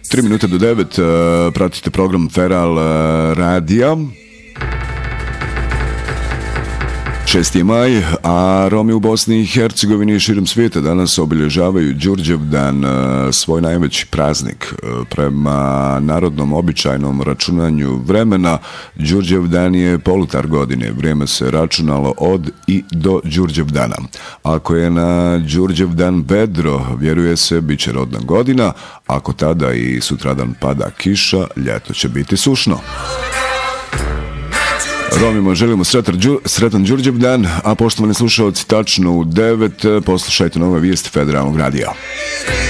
3 minute do 9, pratite program Feral radija. 6. maj, a Romi u Bosni i Hercegovini i širom svijeta danas obilježavaju Đurđevdan, svoj najveći praznik. Prema narodnom običajnom računanju vremena, Đurđevdan je polutar godine. Vrijeme se računalo od i do Đurđevdana. Ako je na Đurđevdan vedro, vjeruje se, bit će rodna godina. Ako tada i sutradan pada kiša, ljeto će biti sušno. Romima želimo sretan Đurđevdan, a poštovani slušalci, tačno u 9 poslušajte nove vijesti Federalnog radija.